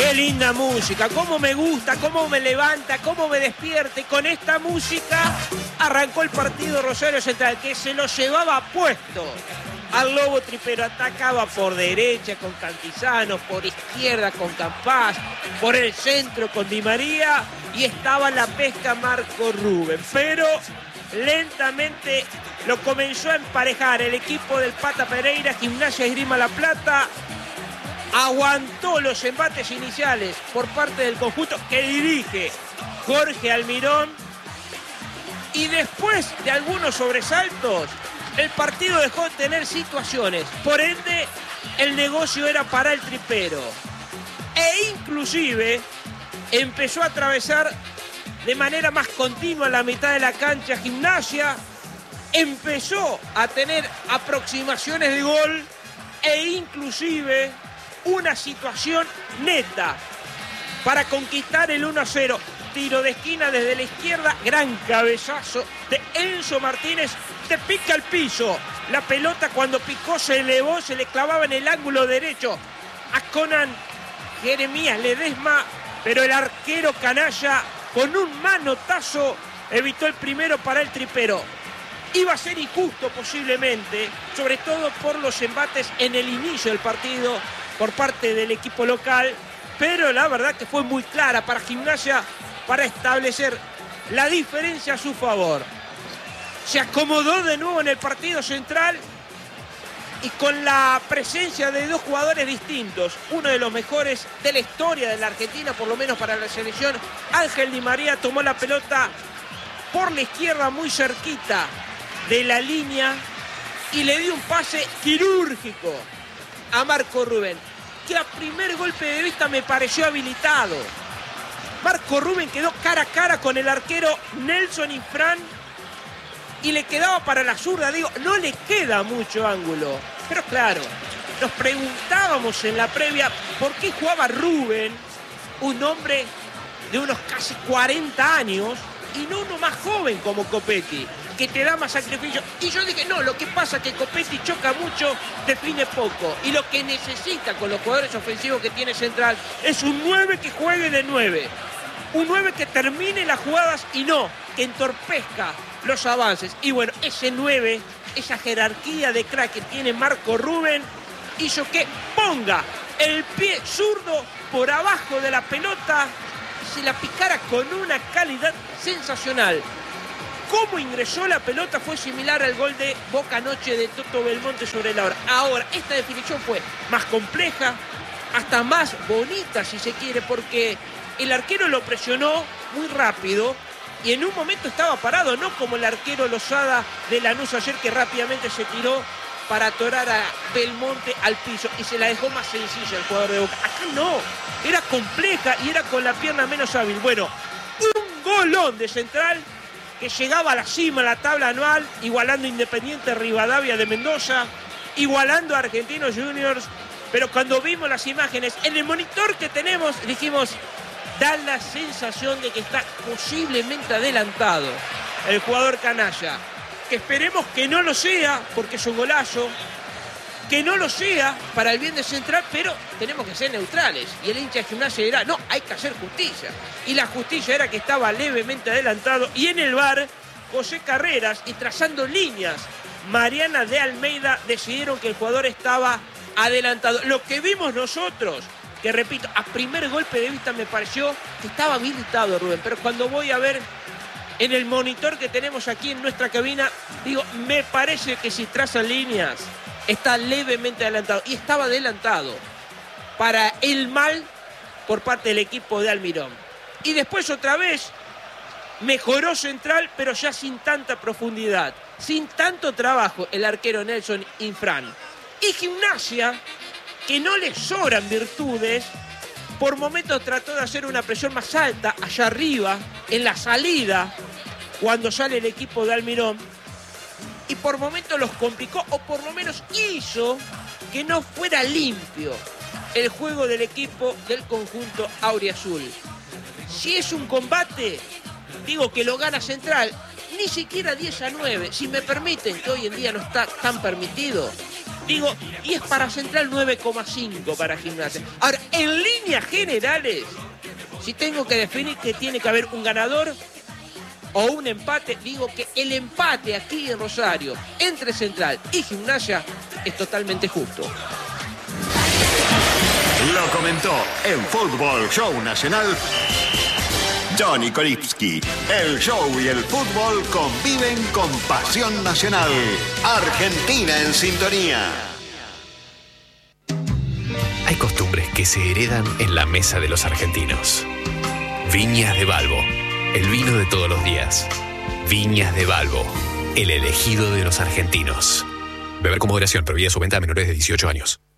Qué linda música, cómo me gusta, cómo me levanta, cómo me despierte. Con esta música arrancó el partido Rosario Central, que se lo llevaba puesto al Lobo Tripero. Atacaba por derecha con Cantizano, por izquierda con Campás, por el centro con Di María y estaba la pesca Marco Rubén. Pero lentamente lo comenzó a emparejar el equipo del Pata Pereira. Gimnasia Esgrima La Plata aguantó los embates iniciales por parte del conjunto que dirige Jorge Almirón, y después de algunos sobresaltos el partido dejó de tener situaciones, por ende el negocio era para el Tripero, e inclusive empezó a atravesar de manera más continua la mitad de la cancha Gimnasia, empezó a tener aproximaciones de gol e inclusive una situación neta para conquistar el 1-0. Tiro de esquina desde la izquierda, gran cabezazo de Enzo Martínez, te pica el piso. La pelota cuando picó se elevó, se le clavaba en el ángulo derecho a Conan Jeremías Ledesma, pero el arquero canalla con un manotazo evitó el primero para el Tripero. Iba a ser injusto posiblemente, sobre todo por los embates en el inicio del partido por parte del equipo local, pero la verdad que fue muy clara para Gimnasia para establecer la diferencia a su favor. Se acomodó de nuevo en el partido central y con la presencia de dos jugadores distintos, uno de los mejores de la historia de la Argentina, por lo menos para la selección, Ángel Di María tomó la pelota por la izquierda muy cerquita de la línea y le dio un pase quirúrgico a Marco Rubén, que a primer golpe de vista me pareció habilitado. Marco Rubén quedó cara a cara con el arquero Nelson Infran y le quedaba para la zurda. Digo, no le queda mucho ángulo. Pero claro, nos preguntábamos en la previa por qué jugaba Rubén, un hombre de unos casi 40 años, y no uno más joven como Copetti, que te da más sacrificio. Y yo dije, no, lo que pasa es que Copetti choca mucho, define poco. Y lo que necesita con los jugadores ofensivos que tiene Central es un 9 que juegue de 9. Un 9 que termine las jugadas y no que entorpezca los avances. Y bueno, ese 9, esa jerarquía de crack que tiene Marco Rubén, hizo que ponga el pie zurdo por abajo de la pelota y se la picara con una calidad sensacional. Cómo ingresó la pelota fue similar al gol de Boca anoche de Toto Belmonte sobre la hora. Ahora, esta definición fue más compleja, hasta más bonita si se quiere, porque el arquero lo presionó muy rápido y en un momento estaba parado, no como el arquero Lozada de Lanús ayer, que rápidamente se tiró para atorar a Belmonte al piso y se la dejó más sencilla el jugador de Boca. Acá no, era compleja y era con la pierna menos hábil. Bueno, un golón de Central que llegaba a la cima, a la tabla anual, igualando Independiente Rivadavia de Mendoza, igualando a Argentinos Juniors, pero cuando vimos las imágenes en el monitor que tenemos, dijimos, da la sensación de que está posiblemente adelantado el jugador canalla, que esperemos que no lo sea, porque es un golazo, que no lo sea para el bien de Central, pero tenemos que ser neutrales. Y el hincha de Gimnasia dirá, no, hay que hacer justicia. Y la justicia era que estaba levemente adelantado. Y en el VAR, José Carreras, y trazando líneas, Mariana de Almeida decidieron que el jugador estaba adelantado. Lo que vimos nosotros, que repito, a primer golpe de vista me pareció que estaba habilitado Rubén, pero cuando voy a ver en el monitor que tenemos aquí en nuestra cabina, digo, me parece que si trazan líneas está levemente adelantado, y estaba adelantado para el mal por parte del equipo de Almirón. Y después otra vez mejoró Central, pero ya sin tanta profundidad, sin tanto trabajo el arquero Nelson Infran. Y Gimnasia, que no le sobran virtudes, por momentos trató de hacer una presión más alta allá arriba, en la salida, cuando sale el equipo de Almirón, y por momentos los complicó, o por lo menos hizo que no fuera limpio el juego del equipo del conjunto auriazul. Si es un combate, digo que lo gana Central, ni siquiera 10-9, si me permiten, que hoy en día no está tan permitido. Digo, y es para Central 9,5 para Gimnasia. Ahora, en líneas generales, si tengo que definir que tiene que haber un ganador o un empate, digo que el empate aquí en Rosario entre Central y Gimnasia es totalmente justo. Lo comentó en Fútbol Show Nacional Johnny Koripski. El show y el fútbol conviven con pasión nacional. Argentina en sintonía. Hay costumbres que se heredan en la mesa de los argentinos. Viñas de Balbo, el vino de todos los días. Viñas de Balbo, el elegido de los argentinos. Beber con moderación, prohibida su venta a menores de 18 años.